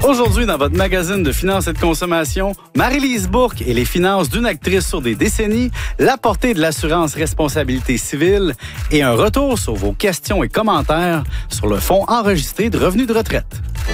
Aujourd'hui, dans votre magazine de finances et de consommation, Marie-Lise Bourque et les finances d'une actrice sur des décennies, la portée de l'assurance responsabilité civile et un retour sur vos questions et commentaires sur le fonds enregistré de revenus de retraite.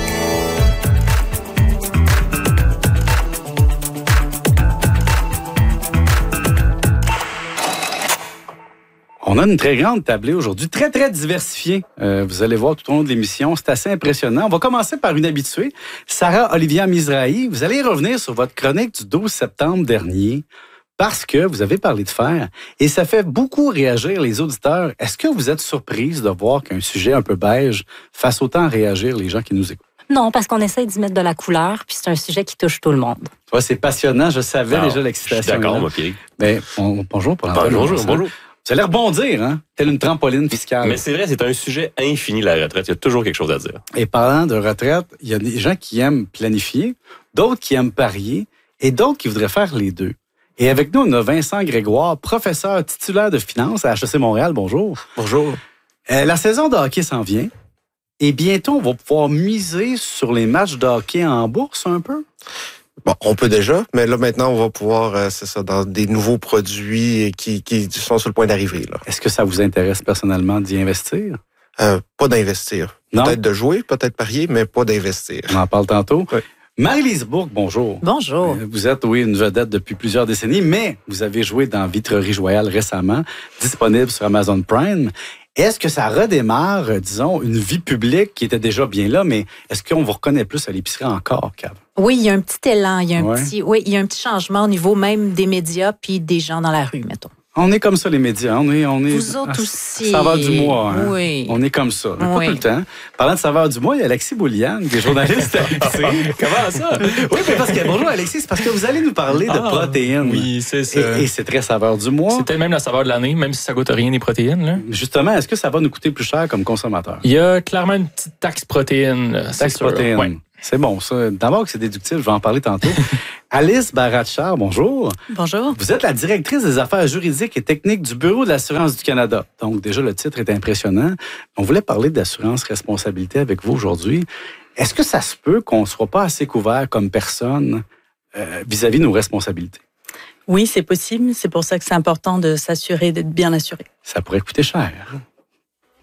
On a une très grande tablée aujourd'hui, très, très diversifiée. Vous allez voir tout au long de l'émission, c'est assez impressionnant. On va commencer par une habituée, Sarah Olivia Mizrahi. Vous allez revenir sur votre chronique du 12 septembre dernier parce que vous avez parlé de fer et ça fait beaucoup réagir les auditeurs. Est-ce que vous êtes surprise de voir qu'un sujet un peu beige fasse autant réagir les gens qui nous écoutent? Non, parce qu'on essaie d'y mettre de la couleur, puis c'est un sujet qui touche tout le monde. Ouais, c'est passionnant, je savais déjà l'excitation. Je suis d'accord, moi, Pierre. Mais bonjour pour l'entendre. Bonjour. Vous allez rebondir, hein? Telle une trampoline fiscale. Mais c'est vrai, c'est un sujet infini, la retraite. Il y a toujours quelque chose à dire. Et parlant de retraite, il y a des gens qui aiment planifier, d'autres qui aiment parier et d'autres qui voudraient faire les deux. Et avec nous, on a Vincent Grégoire, professeur titulaire de finances à HEC Montréal. Bonjour. Bonjour. La saison de hockey s'en vient. Et bientôt, on va pouvoir miser sur les matchs de hockey en bourse un peu? Bon, on peut déjà, mais là, maintenant, on va pouvoir, dans des nouveaux produits qui sont sur le point d'arriver, là. Est-ce que ça vous intéresse personnellement d'y investir? Pas d'investir. Non? Peut-être de jouer, peut-être parier, mais pas d'investir. On en parle tantôt. Oui. Marie-Lise Bourque, bonjour. Bonjour. Vous êtes, oui, une vedette depuis plusieurs décennies, mais vous avez joué dans Vitrerie Royale récemment, disponible sur Amazon Prime. Est-ce que ça redémarre, disons, une vie publique qui était déjà bien là, mais est-ce qu'on vous reconnaît plus à l'épicerie encore, Cab? Oui, il y a un petit élan, il y a un petit changement au niveau même des médias puis des gens dans la rue, mettons. On est comme ça, les médias. On est Vous autres aussi. Saveur du mois. Hein? Oui. On est comme ça. Mais oui. pas tout le temps. Parlant de saveur du mois, il y a Alexis Bouliane, qui est journaliste à l'épicerie. Comment ça? Oui, mais parce que, bonjour Alexis, c'est parce que vous allez nous parler de protéines. Oui, c'est ça. Et c'est très saveur du mois. C'est peut-être même la saveur de l'année, même si ça goûte rien des protéines. Là. Justement, est-ce que ça va nous coûter plus cher comme consommateur? Il y a clairement une petite taxe protéine. Là, Taxe protéine. Ouais. C'est bon, ça. D'abord que c'est déductible, je vais en parler tantôt. Alice Baratchard, bonjour. Bonjour. Vous êtes la directrice des affaires juridiques et techniques du Bureau de l'assurance du Canada. Donc, déjà, le titre est impressionnant. On voulait parler d'assurance responsabilité avec vous aujourd'hui. Est-ce que ça se peut qu'on ne soit pas assez couvert comme personne vis-à-vis de nos responsabilités? Oui, c'est possible. C'est pour ça que c'est important de s'assurer d'être bien assuré. Ça pourrait coûter cher.